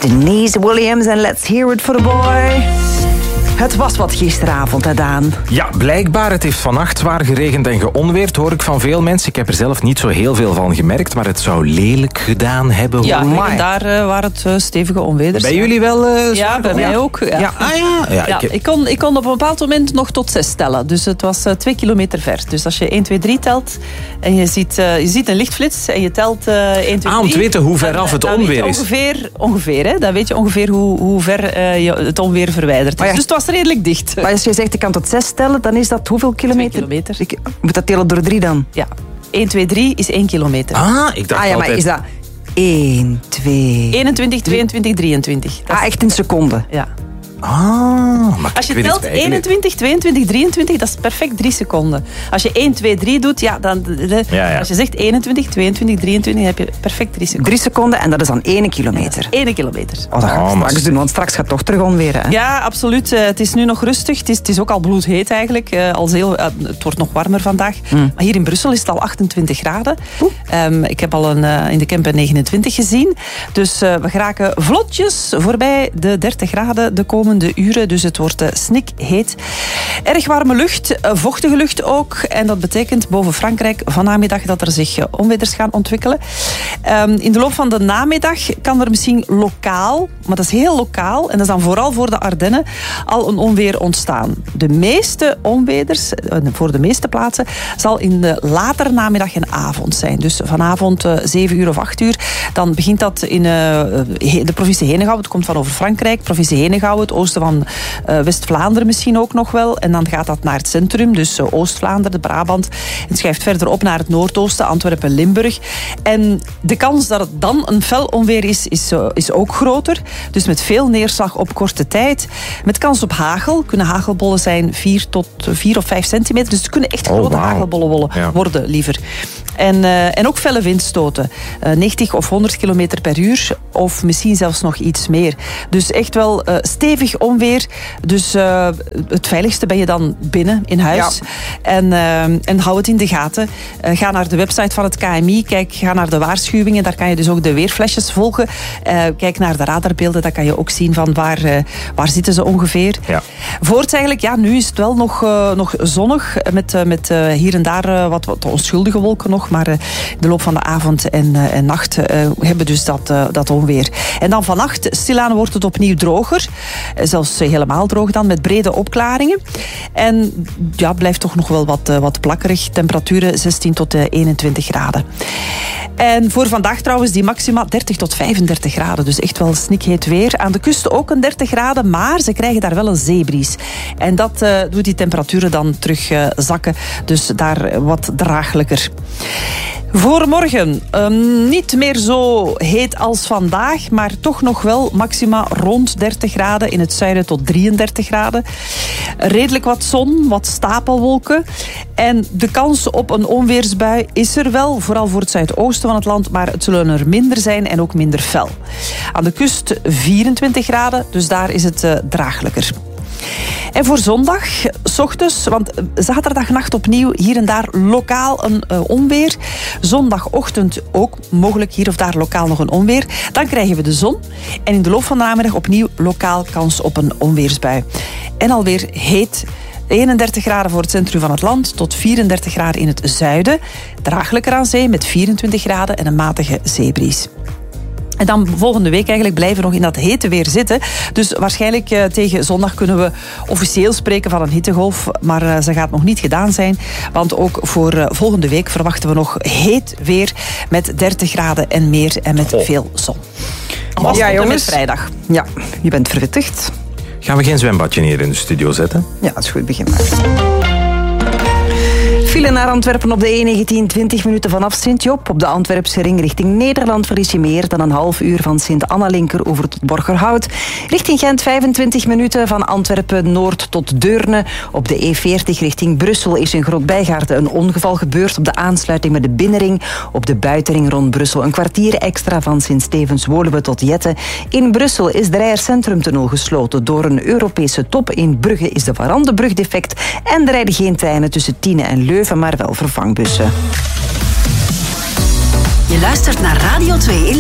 Denise Williams en Let's Hear It for the Boy. Het was wat gisteravond, hè Daan? Ja, blijkbaar. Het heeft vannacht zwaar geregend en geonweerd, hoor ik van veel mensen. Ik heb er zelf niet zo heel veel van gemerkt, maar het zou lelijk gedaan hebben. Ja, en daar waren het stevige onweders. Bij jullie wel? Ja, bij mij ook. Ja. Ik kon op een bepaald moment nog tot 6 tellen. Dus het was 2 kilometer ver. Dus als je 1, 2, 3 telt en je ziet een lichtflits en je telt 1, 2, 3... om te weten hoe ver af het onweer is. Ongeveer, hè? Dan weet je ongeveer hoe ver je het onweer verwijderd is. Dus het was redelijk dicht. Maar als je zegt, ik kan tot 6 tellen, dan is dat hoeveel kilometer? 2 kilometer. Ik moet dat delen door 3 dan? Ja. 1, 2, 3 is 1 kilometer. Ik dacht maar is dat 1, 2... 21, 22, 23. Echt in seconden? Ja. Maar als je telt 21, 22, 23, dat is perfect 3 seconden. Als je 1, 2, 3 doet, dan... Als je zegt 21, 22, 23, dan heb je perfect 3 seconden. 3 seconden en dat is dan 1 kilometer. 1 kilometer. Dat gaan we straks doen, want straks gaat het toch terug onweren. Hè? Ja, absoluut. Het is nu nog rustig. Het is ook al bloedheet eigenlijk. Het wordt nog warmer vandaag. Maar hier in Brussel is het al 28 graden. Ik heb al in de camper 29 gezien. Dus we geraken vlotjes voorbij de 30 graden de komende uren. Dus het wordt snikheet. Erg warme lucht, vochtige lucht ook. En dat betekent boven Frankrijk vanmiddag dat er zich onweders gaan ontwikkelen. In de loop van de namiddag kan er misschien lokaal, maar dat is heel lokaal, en dat is dan vooral voor de Ardennen, al een onweer ontstaan. De meeste onweders, voor de meeste plaatsen, zal in de latere namiddag en avond zijn. Dus vanavond 7 uur of 8 uur. Dan begint dat in de provincie Henegouwen. Het komt van over Frankrijk. Provincie Henegouwen, het oosten van West-Vlaanderen misschien ook nog wel. En dan gaat dat naar het centrum, dus Oost-Vlaanderen, Brabant. En schuift verder op naar het noordoosten, Antwerpen, Limburg. En de kans dat het dan een fel onweer is ook groter. Dus met veel neerslag op korte tijd. Met kans op hagel. Kunnen hagelbollen zijn 4 of 5 centimeter. Dus het kunnen echt grote hagelbollen worden, liever. En ook felle windstoten. 90 of 100 kilometer per uur. Of misschien zelfs nog iets meer. Dus echt wel stevig onweer. Dus het veiligste ben je dan binnen in huis. Ja. En hou het in de gaten. Ga naar de website van het KMI. Ga naar de waarschuwingen. Daar kan je dus ook de weerflesjes volgen. Kijk naar de radarbeelden. Daar kan je ook zien van waar zitten ze ongeveer. Ja. Voorts eigenlijk, nu is het wel nog zonnig. Met hier en daar wat onschuldige wolken nog. Maar in de loop van de avond en nacht hebben we dus dat onweer. En dan vannacht, stilaan wordt het opnieuw droger. Zelfs helemaal droog dan, met brede opklaringen. En blijft toch nog wel wat plakkerig. Temperaturen 16 tot 21 graden. En voor vandaag trouwens die maxima 30 tot 35 graden. Dus echt wel snikheet weer. Aan de kust ook een 30 graden, maar ze krijgen daar wel een zeebries. En dat doet die temperaturen dan terug zakken. Dus daar wat draaglijker. Voor morgen niet meer zo heet als vandaag, maar toch nog wel maxima rond 30 graden. In het zuiden tot 33 graden. Redelijk wat zon, wat stapelwolken. En de kans op een onweersbui is er wel, vooral voor het zuidoosten van het land, maar het zullen er minder zijn en ook minder fel. Aan de kust 24 graden, dus daar is het draaglijker. En voor zondag, 's ochtends, want zaterdagnacht opnieuw hier en daar lokaal een onweer. Zondagochtend ook mogelijk hier of daar lokaal nog een onweer. Dan krijgen we de zon. En in de loop van de namiddag opnieuw lokaal kans op een onweersbui. En alweer heet. 31 graden voor het centrum van het land tot 34 graden in het zuiden. Draaglijker aan zee met 24 graden en een matige zeebries. En dan volgende week eigenlijk blijven we nog in dat hete weer zitten. Dus waarschijnlijk tegen zondag kunnen we officieel spreken van een hittegolf. Maar ze gaat nog niet gedaan zijn. Want ook voor volgende week verwachten we nog heet weer met 30 graden en meer en met veel zon. Was tot en met vrijdag. Ja, je bent verwittigd. Gaan we geen zwembadje hier in de studio zetten? Ja, dat is goed. Begin maar. File naar Antwerpen op de E19, 20 minuten vanaf Sint-Job. Op de Antwerpse ring richting Nederland verlies je meer dan een half uur van Sint-Anna-Linker over tot Borgerhout. Richting Gent 25 minuten van Antwerpen-Noord tot Deurne. Op de E40 richting Brussel is in Groot-Bijgaarden een ongeval gebeurd op de aansluiting met de binnenring. Op de buitenring rond Brussel een kwartier extra van Sint-Stevens-Woluwe tot Jette. In Brussel is de Reijer Centrumtunnel gesloten door een Europese top. In Brugge is de Varandebrug defect en er rijden geen treinen tussen Tiene en Leuven, maar wel vervangbussen. Je luistert naar Radio 2 in